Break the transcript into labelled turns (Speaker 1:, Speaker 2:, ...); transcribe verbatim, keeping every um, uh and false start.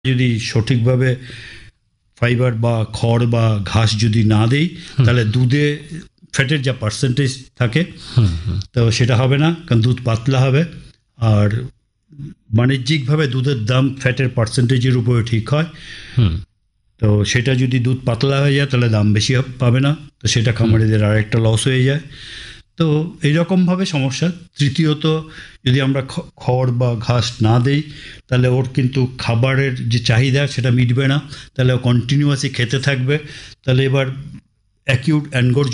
Speaker 1: যদি সঠিকভাবে ফাইবার বা খড় বা ঘাস যদি না দেই তাহলে দুধে ফ্যাটের যা পার্সেন্টেজ থাকে তো সেটা হবে না, কারণ দুধ পাতলা হবে। আর বাণিজ্যিকভাবে দুধের দাম ফ্যাটের পার্সেন্টেজের উপরে ঠিক হয়। তো সেটা যদি দুধ পাতলা হয়ে যায় তাহলে দাম বেশি পাবে না, তো সেটা খামারিদের আর একটা লস হয়ে যায়। তো এইরকমভাবে সমস্যা। তৃতীয়ত, যদি আমরা খড় বা ঘাস না দেই তাহলে ওর কিন্তু খাবারের যে চাহিদা সেটা মিটবে না, তাহলে ও কন্টিনিউয়াসলি খেতে থাকবে। তাহলে এবার অ্যাকিউট অ্যানগর